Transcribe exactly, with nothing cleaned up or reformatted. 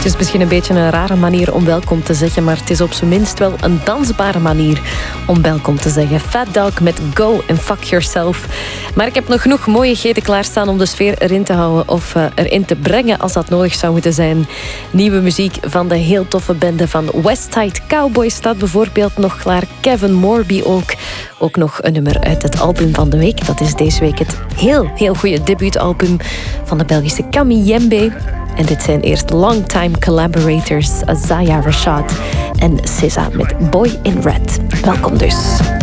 is misschien een beetje een rare manier om welkom te zeggen, maar het is op zijn minst wel een dansbare manier om welkom te zeggen. Fat Dog met Go and Fuck Yourself. Maar ik heb nog genoeg mooiigheden klaarstaan om de sfeer erin te houden of uh, erin te brengen als dat nodig zou moeten zijn. Nieuwe muziek van de heel toffe bende van Westside Cowboys staat bijvoorbeeld nog klaar. Kevin Morby ook. Ook nog een nummer uit het album van de week. Dat is deze week het heel, heel goede debuutalbum van de Belgische Camille Jembe. En dit zijn eerst longtime collaborators Zaya Rashad en S Z A met Boy in Red. Welkom dus.